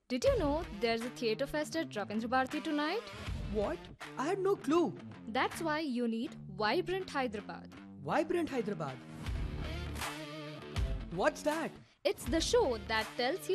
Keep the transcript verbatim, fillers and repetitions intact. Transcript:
Did you know there's a theatre fest at Ravindra Bharati tonight? What? I had no clue. That's why you need Vibrant Hyderabad. Vibrant Hyderabad. What's that? It's the show that tells you